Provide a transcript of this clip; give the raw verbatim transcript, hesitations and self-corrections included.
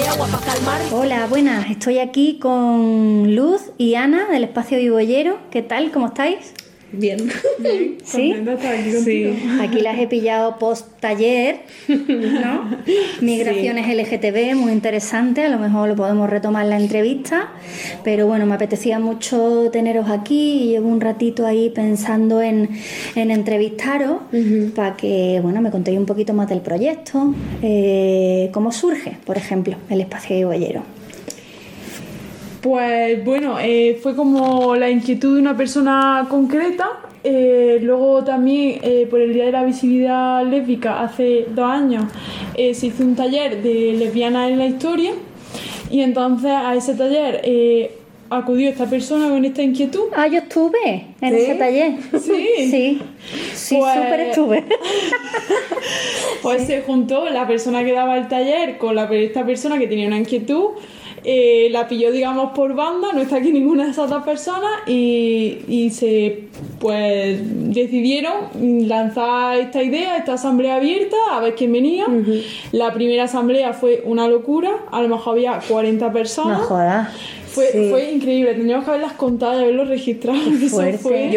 agua para calmar. Hola, buenas. Estoy aquí con Luz y Ana del Espacio Vivollero. ¿Qué tal? ¿Cómo estáis? Bien. Bien, ¿Sí? contenta de estar aquí contigo. Sí. Aquí las he pillado post taller, ¿no? Migraciones Sí. L G T B, muy interesante. A lo mejor lo podemos retomar en la entrevista. Pero bueno, me apetecía mucho teneros aquí y llevo un ratito ahí pensando en, en entrevistaros uh-huh. para que, bueno, me contéis un poquito más del proyecto. Eh, ¿Cómo surge, por ejemplo, el Espacio Vivollero? Pues bueno, eh, fue como la inquietud de una persona concreta. Eh, luego también eh, por el Día de la Visibilidad Lésbica hace dos años eh, se hizo un taller de lesbianas en la historia y entonces a ese taller eh, acudió esta persona con esta inquietud. Ah, yo estuve en ¿Sí? ese taller. Sí. Sí, sí, Pues- súper estuve. Pues se juntó la persona que daba el taller con la, esta persona que tenía una inquietud. Eh, la pilló, digamos, por banda, no está aquí ninguna de esas dos personas y, y se pues decidieron lanzar esta idea, esta asamblea abierta, a ver quién venía. Uh-huh. La primera asamblea fue una locura, a lo mejor había cuarenta personas. No jodas. Fue, Sí. fue increíble, tendríamos que haberlas contado y haberlos registrado. Qué Eso fuerte. fue... Yo